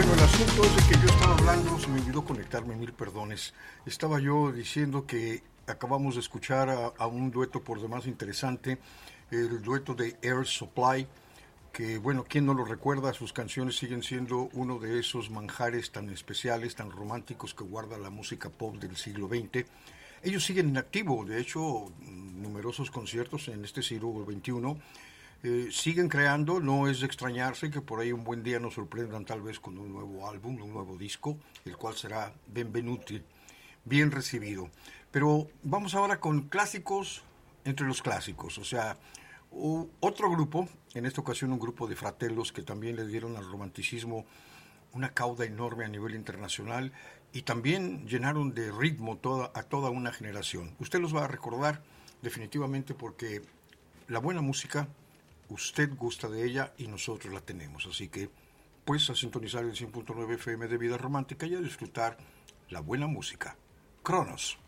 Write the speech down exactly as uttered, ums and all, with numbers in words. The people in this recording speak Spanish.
Bueno, el asunto es de que yo estaba hablando, se me olvidó conectarme, mil perdones. Estaba yo diciendo que acabamos de escuchar a, a un dueto por demás interesante, el dueto de Air Supply, que bueno, ¿quién no lo recuerda? Sus canciones siguen siendo uno de esos manjares tan especiales, tan románticos que guarda la música pop del siglo veinte. Ellos siguen en activo, de hecho, numerosos conciertos en este siglo veintiuno. Eh, siguen creando, no es de extrañarse que por ahí un buen día nos sorprendan tal vez con un nuevo álbum, un nuevo disco, el cual será benvenuti, bien recibido. Pero vamos ahora con clásicos entre los clásicos, o sea, o, otro grupo, en esta ocasión un grupo de fratellos que también le dieron al romanticismo una cauda enorme a nivel internacional y también llenaron de ritmo toda, a toda una generación. Usted los va a recordar definitivamente porque la buena música, usted gusta de ella y nosotros la tenemos. Así que, pues, a sintonizar el cien punto nueve F M de Vida Romántica y a disfrutar la buena música. Cronos.